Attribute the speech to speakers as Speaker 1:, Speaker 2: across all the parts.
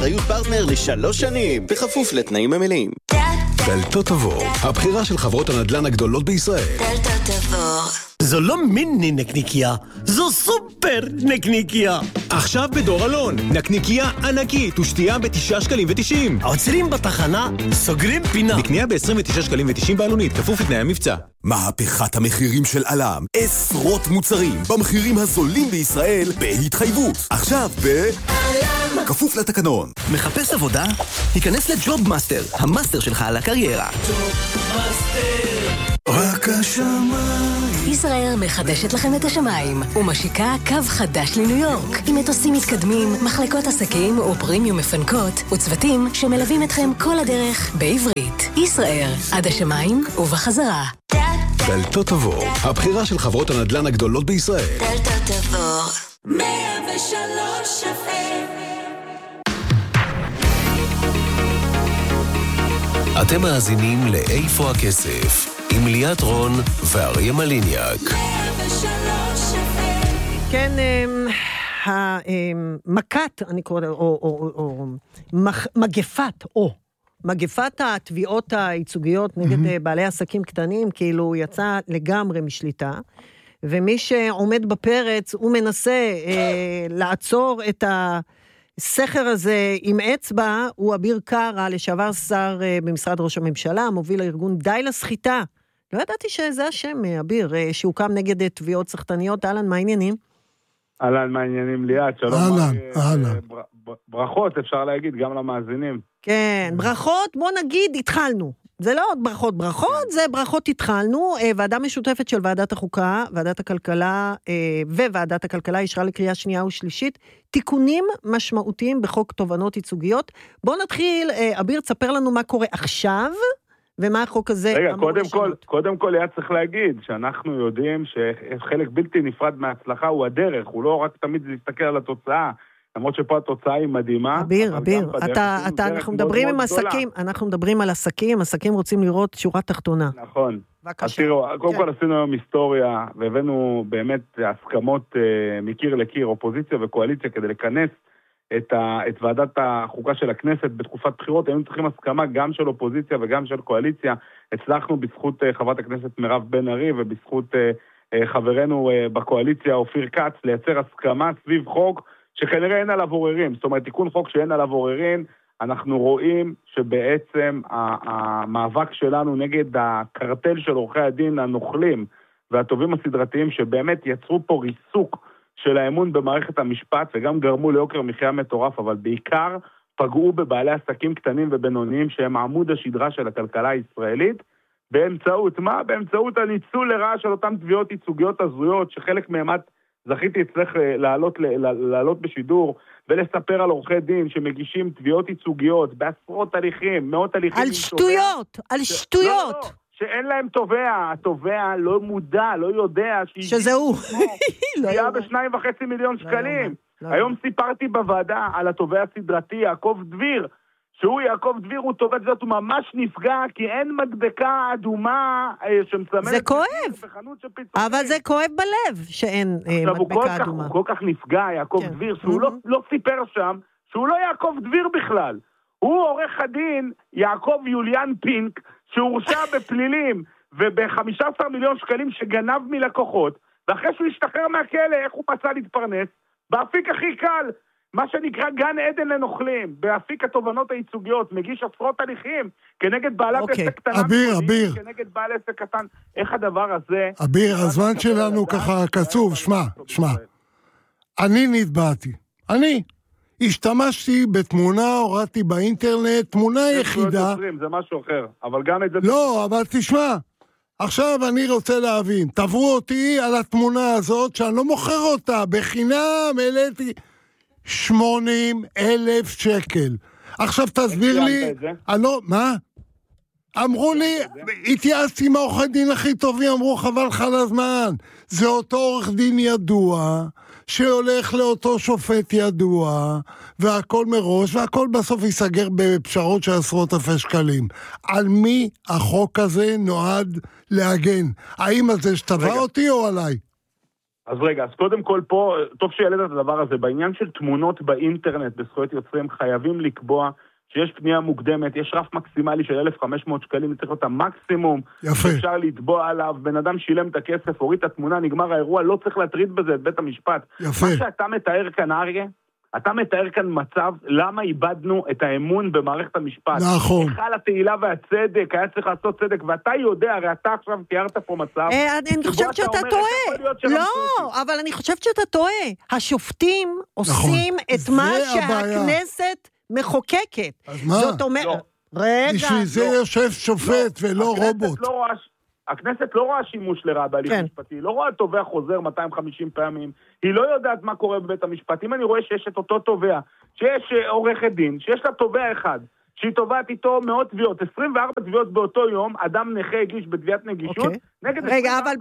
Speaker 1: באחריות פרטנר ל3 שנים, בכפוף לתנאים המלאים.
Speaker 2: דלתות תבור, הבחירה של חברות הנדל"ן הגדולות בישראל.
Speaker 3: דלתות תבור.
Speaker 4: זו לא מיני נקניקיה, זו סופר נקניקיה.
Speaker 2: עכשיו בדור אלון, נקניקיה ענקית ושתייה ב9.90 שקלים.
Speaker 4: עוצרים בתחנה, סוגרים פינה.
Speaker 2: בקנייה ב29.90 שקלים בעלונית, כפוף לתנאי המבצע.
Speaker 5: מהפכת המחירים של אלם, עשרות מוצרים במחירים הזולים בישראל בהתחייבות. עכשיו אלם, כפוף לתקנון.
Speaker 6: מחפש עבודה? היכנס לג'וב מאסטר, המאסטר שלך על הקריירה.
Speaker 5: רק השמיים.
Speaker 3: ישראל מחדשת לכם את השמיים ומשיקה קו חדש לניו יורק עם מטוסים מתקדמים, מחלקות עסקים ופרימיום מפנקות וצוותים שמלווים אתכם כל הדרך בעברית. ישראל, עד השמיים ובחזרה.
Speaker 2: דלתות תבור, הבחירה של חברות הנדל"ן הגדולות בישראל.
Speaker 3: דלתות תבור 103
Speaker 7: אתם מאזינים לאיפה הכסף עם ליאת רון ואריה מליניאק.
Speaker 8: כן, המכת, אני קורא, או מגפת התביעות הייצוגיות נגד בעלי עסקים קטנים, כאילו יצא לגמרי משליטה, ומי שעומד בפרץ, הוא מנסה לעצור את הסכר הזה עם אצבע, הוא אביר קארה, לשעבר שר במשרד ראש הממשלה, מוביל הארגון די לסחיטה. לא ידעתי שזה השם, אביר, שהוקם נגד תביעות סחטניות. אהלן, מה העניינים?
Speaker 9: אהלן, מה העניינים ליאת? שלום.
Speaker 10: אהלן.
Speaker 9: ברכות, אפשר להגיד, גם למאזינים.
Speaker 8: כן, ברכות, בוא נגיד, התחלנו. זה לא עוד ברכות, זה ברכות התחלנו. ועדה משותפת של ועדת החוקה, ועדת הכלכלה, וועדת הכלכלה אישרה לקריאה שנייה ושלישית, תיקונים משמעותיים בחוק תובענות ייצוגיות. בוא נתחיל, אביר, תספר לנו מה קורה עכשיו, ומה החוק הזה?
Speaker 9: רגע, קודם כל היה צריך להגיד שאנחנו יודעים שחלק בלתי נפרד מההצלחה הוא הדרך, הוא לא רק תמיד להסתכל על התוצאה, למרות שפה התוצאה היא מדהימה.
Speaker 8: אביר, אנחנו מדברים עם עסקים, אנחנו מדברים על עסקים, עסקים רוצים לראות שורה תחתונה.
Speaker 9: נכון. קודם כל עשינו היום היסטוריה, והבאנו באמת הסכמות מקיר לקיר, אופוזיציה וקואליציה, כדי לכנס את ועדת החוקה של הכנסת בתקופת בחירות. היינו צריכים הסכמה גם של אופוזיציה וגם של קואליציה. הצלחנו בזכות חברת הכנסת מירב בן ארי ובזכות חברנו בקואליציה אופיר כץ לייצר הסכמה סביב חוק שכנראה אין עליו עוררין. זאת אומרת, תיקון חוק שאין עליו עוררין. אנחנו רואים שבעצם המאבק שלנו נגד הקרטל של עורכי הדין הנוכלים והטובים הסדרתיים שבאמת יצרו פה ריסוק של האמון במערכת המשפט, וגם גרמו ליוקר מחיה מטורף, אבל בעיקר פגעו בבעלי עסקים קטנים ובינוניים, שהם עמוד השדרה של הכלכלה הישראלית, באמצעות מה? באמצעות הניצול לרעה של אותם תביעות ייצוגיות הזויות, שחלק מהם זכיתי אצלך לעלות בשידור, ולספר על עורכי דין שמגישים תביעות ייצוגיות, בעשרות תהליכים, מאות תהליכים.
Speaker 8: על שטויות, על שטויות.
Speaker 9: לא. שאין להם תובע, התובע לא מודע, לא יודע
Speaker 8: שזהו.
Speaker 9: היה ב2.5 מיליון שקלים. היום סיפרתי בוועדה על התובע הסדרתי יעקב דביר, שהוא יעקב דביר, הוא תובע זאת, הוא ממש נפגע, כי אין מדבקה אדומה שמסמלת...
Speaker 8: זה כואב, אבל זה כואב בלב שאין מדבקה אדומה.
Speaker 9: הוא כל כך נפגע, יעקב דביר, שהוא לא סיפר שם, שהוא לא יעקב דביר בכלל. הוא עורך הדין יעקב יוליאן פינק, שהורשע בפלילים וב-15 מיליון שקלים שגנב מלקוחות, ואחרי שהוא השתחרר מהכלא, איך הוא מצא להתפרנס? באפיק הכי קל, מה שנקרא גן עדן לנוכלים, באפיק התובענות הייצוגיות, מגיש עשרות הליכים כנגד בעלת עסק קטנה,
Speaker 10: אביר.
Speaker 9: כנגד בעל עסק קטן. איך הדבר הזה...
Speaker 10: אביר, הזמן שלנו ככה קצוב, שמע. אני נתבעתי. השתמשתי בתמונה, הורדתי באינטרנט, תמונה יחידה.
Speaker 9: זה משהו אחר, אבל גם את זה...
Speaker 10: לא, אבל תשמע, עכשיו אני רוצה להבין, תברו אותי על התמונה הזאת, שאני לא מוכר אותה, בחינם העליתי 80,000 שקל. עכשיו תסביר לי, מה? אמרו לי, התייעצתי עם העורכי דין הכי טובים, אמרו חבל לך על הזמן, זה אותו עורך דין ידוע, שהולך לאותו שופט ידוע, והכל מראש, והכל בסוף ייסגר בפשרות של עשרות אלפי שקלים. על מי החוק הזה נועד להגן? האם על זה שתבע אותי או עליי?
Speaker 9: אז רגע, אז קודם כל פה, טוב שילד את הדבר הזה, בעניין של תמונות באינטרנט, בזכויות יוצרים, חייבים לקבוע שיש פנייה מוקדמת, יש רף מקסימלי של 1,500 שקלים, צריך להיות המקסימום, אפשר לתבוע עליו, בן אדם שילם את הכסף, הוריד את התמונה, נגמר האירוע, לא צריך להטריד בזה את בית המשפט.
Speaker 10: יפה.
Speaker 9: מה שאתה מתאר כאן, אריה, אתה מתאר כאן מצב, למה איבדנו את האמון במערכת המשפט.
Speaker 10: נכון.
Speaker 9: בכלל התהילה והצדק, היה צריך לעשות צדק, ואתה יודע, הרי אתה עכשיו תיארת פה מצב.
Speaker 8: אני חושבת שאתה טועה. לא, אבל אני חושבת שאתה טועה. השופטים עושים את מה שהכנסת מחוקקת.
Speaker 10: אז מה?
Speaker 8: זאת אומרת... רגע.
Speaker 10: בשביל זה יושב שופט ולא רובוט.
Speaker 9: הכנסת לא רואה שימוש לרעה בהליך משפטי, היא לא רואה תובע חוזר 250 פעמים, היא לא יודעת מה קורה בבית המשפט. אם אני רואה שיש את אותו תובע, שיש עורכת דין, שיש לה תובע אחד, שהיא תובעת איתו מאות תביעות, 24 תביעות באותו יום, אדם נכה הגיש בתביעת נגישות, נגד...
Speaker 8: רגע, אבל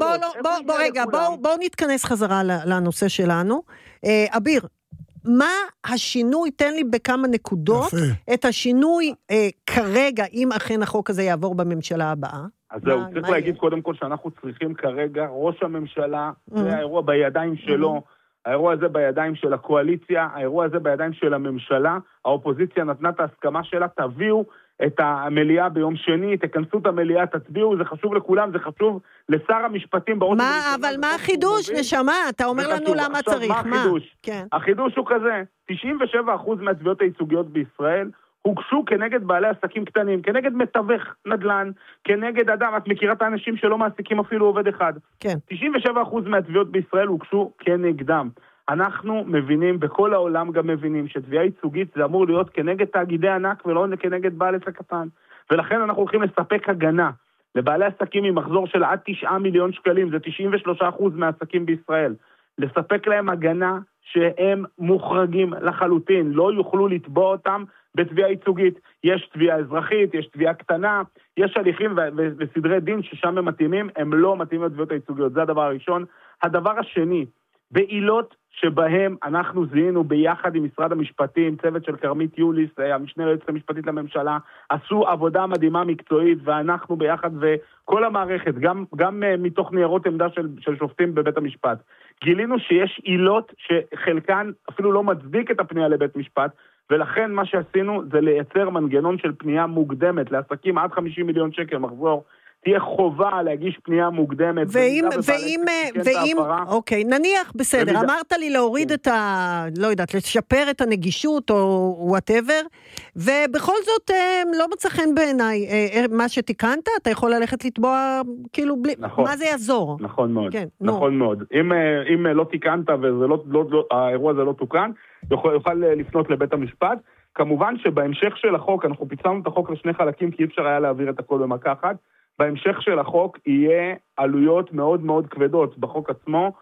Speaker 8: בואו נתכנס חזרה לנושא שלנו. אביר, מה השינוי, תן לי בכמה נקודות, את השינוי כרגע, אם אכן החוק הזה יעבור בממשלה הבאה?
Speaker 9: אז זהו, צריך להגיד קודם כל שאנחנו צריכים כרגע, ראש הממשלה, זה האירוע בידיים שלו, האירוע הזה בידיים של הקואליציה, האירוע הזה בידיים של הממשלה, האופוזיציה נתנה את ההסכמה שלה, תביאו את המליאה ביום שני, תכנסו את המליאה, תצביעו, זה חשוב לכולם, זה חשוב לשר המשפטים בראש הממשלה.
Speaker 8: אבל מה החידוש, נשמה? אתה אומר לנו למה צריך, מה?
Speaker 9: החידוש הוא כזה, 97% מהתביעות הייצוגיות בישראל, הוגשו כנגד בעלי עסקים קטנים, כנגד מתווך נדל"ן, כנגד אדם, את מכירה את האנשים שלא מעסיקים אפילו עובד אחד.
Speaker 8: כן.
Speaker 9: 97% מהתביעות בישראל הוגשו כנגדם. אנחנו מבינים, בכל העולם גם מבינים, שתביעה ייצוגית זה אמור להיות כנגד תאגידי ענק ולא כנגד בעל עסק קטן. ולכן אנחנו הולכים לספק הגנה לבעלי עסקים עם מחזור של עד 9 מיליון שקלים, זה 93% מהעסקים בישראל. לספק להם הגנה שהם מוחרגים לחלוטין, לא יוכלו לתבוע אותם בתביעה ייצוגית. יש תביעה אזרחית, יש תביעה קטנה, יש הליכים וסדרי דין ששם הם מתאימים, הם לא מתאימים לתביעות הייצוגיות. זה הדבר הראשון. הדבר השני, בעילות שבהם אנחנו זיהינו ביחד עם משרד המשפטים, צוות של קרמית יוליס, המשנה ליועצת המשפטית לממשלה, עשו עבודה מדהימה מקצועית, ואנחנו ביחד וכל המערכת, גם מתוך ניירות עמדה של שופטים בבית המשפט, גילינו שיש עילות שחלקן אפילו לא מצדיק את הפנייה לבית משפט, ולכן מה שעשינו זה לייצר מנגנון של פנייה מוקדמת לעסקים עד 50 מיליון שקל מחזור, תהיה חובה להגיש פנייה מוקדמת.
Speaker 8: ואם, אוקיי, נניח, בסדר, אמרת לי להוריד את לא יודעת, לשפר את הנגישות או whatever, ובכל זאת לא מצא חן בעיניי, מה שתיקנת, אתה יכול ללכת לתבוע, כאילו, מה זה יעזור?
Speaker 9: נכון מאוד, נכון מאוד. אם לא תיקנת והאירוע הזה לא תוקן, יוכל לפנות לבית המשפט. כמובן שבהמשך של החוק, אנחנו פיצלנו את החוק לשני חלקים, כי אי אפשר היה להעביר את הכל במכה אחת, בהמשך של החוק יהיה עלויות מאוד מאוד כבדות בחוק עצמו.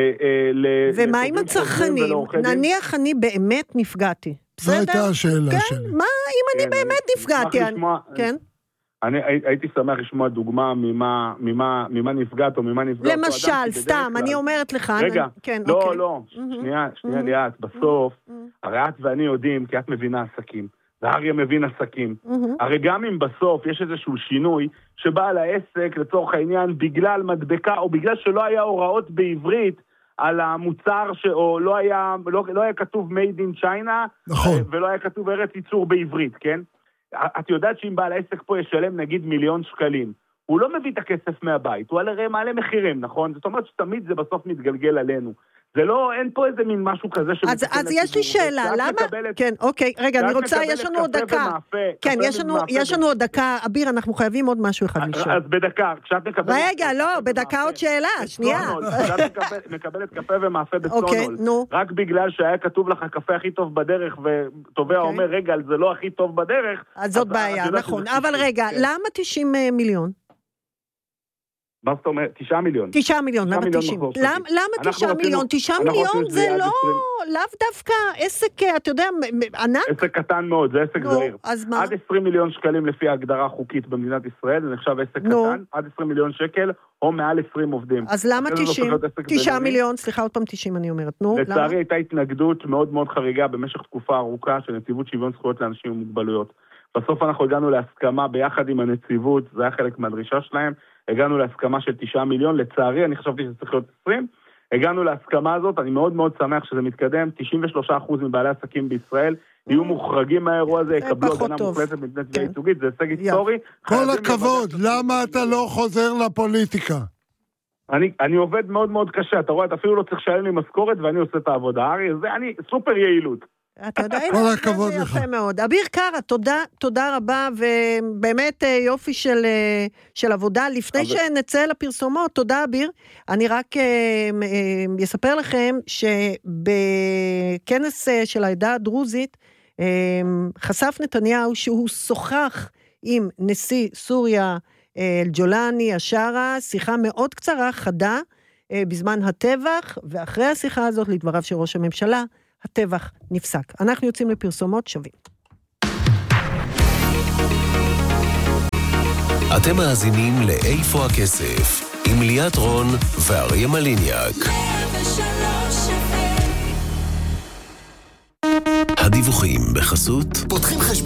Speaker 8: ומה עם הצרכנים? נניח אני באמת נפגעתי.
Speaker 10: זו הייתה השאלה שלי.
Speaker 8: מה אם אני באמת נפגעתי? כן.
Speaker 9: אני הייתי שמח לשמוע דוגמה ממה נפגעת או ממה נפגעת.
Speaker 8: למשל, סתם, אני אומרת לך.
Speaker 9: רגע, לא, שנייה ליאת, בסוף, הרי את ואני יודעים, כי את מבינה עסקים. ואריה מבין עסקים. הרי גם אם בסוף יש איזשהו שינוי שבעל העסק לצורך העניין בגלל מדבקה או בגלל שלא היה הוראות בעברית על המוצר או לא היה כתוב made in China,
Speaker 10: נכון.
Speaker 9: ולא היה כתוב ארץ ייצור בעברית, כן? את יודעת שאם בעל העסק פה ישלם נגיד 1,000,000 שקלים, הוא לא מביא את הכסף מהבית, הוא הרי מעלה מחירים, נכון? זאת אומרת שתמיד זה בסוף מתגלגל עלינו. זה לא, אין פה איזה מין משהו כזה
Speaker 8: אז יש לי שאלה, למה? כן, אוקיי, רגע, אני רוצה, יש לנו עוד דקה. כן, יש לנו עוד דקה. אביר, אנחנו חייבים עוד משהו אחד לשאול.
Speaker 9: אז בדקה, כשאת מקבלת...
Speaker 8: רגע, לא, בדקה עוד שאלה, שנייה.
Speaker 9: כשאת מקבלת קפה ומאפה בצונול, רק בגלל שהיה כתוב לך הקפה הכי טוב בדרך, ותובע אומר, רגע, זה לא הכי טוב בדרך.
Speaker 8: אז זאת בעיה, נכון. אבל רגע, למה 90 מיליון?
Speaker 9: מה זאת אומרת? 9 מיליון.
Speaker 8: 9 מיליון, למה 90? למה 9 מיליון? 9 מיליון זה לאו דווקא עסק, אתה יודע, ענק?
Speaker 9: עסק קטן מאוד, זה עסק זעיר. עד 20 מיליון שקלים לפי ההגדרה החוקית במדינת ישראל, זה נחשב עסק קטן, עד 20 מיליון שקל, או מעל 20 עובדים.
Speaker 8: אז למה 90? 9 מיליון, סליחה עוד פעם 90 אני אומרת, נו, למה?
Speaker 9: לצערי הייתה התנגדות מאוד מאוד חריגה במשך תקופה ארוכה של נציבות שוויון זכויות לאנשים עם מוגבלויות. בסוף אנחנו הגענו להסכמה ביחד עם הנציבות, זה היה חלק מהדרישה שלהם, הגענו להסכמה של 9 מיליון, לצערי אני חשבתי שזה צריך להיות 20, הגענו להסכמה הזאת, אני מאוד מאוד שמח שזה מתקדם, 93% מבעלי עסקים בישראל יהיו מוחרגים מהאירוע הזה, יקבלו הגנה מוחלטת מפני תביעה ייצוגית, זה הישג היסטורי.
Speaker 10: כל הכבוד, למה אתה לא חוזר לפוליטיקה?
Speaker 9: אני עובד מאוד מאוד קשה, אתה רואה, אתה אפילו לא צריך לשלם לי משכורת ואני עושה את העבודה, ארי, זה אני סופר יעילות.
Speaker 8: אתה יודע,
Speaker 10: כל הכבוד לך.
Speaker 8: יפה מאוד. אביר קארה, תודה רבה, ובאמת יופי של עבודה. לפני שנצא לפרסומות, תודה אביר, אני רק אספר לכם שבכנס של העדה הדרוזית, חשף נתניהו שהוא שוחח עם נשיא סוריה אל-ג'ולני, השארה, שיחה מאוד קצרה, חדה, בזמן הטבח, ואחרי השיחה הזאת, לדבריו של ראש הממשלה, הטבח נפסק. אנחנו יוצאים לפרסומות שווים.
Speaker 7: אתם מאזינים לאיפה הכסף, עם ליאת רון ואריה מליניאק. הדיווחים בחסות
Speaker 6: פותחים חשבון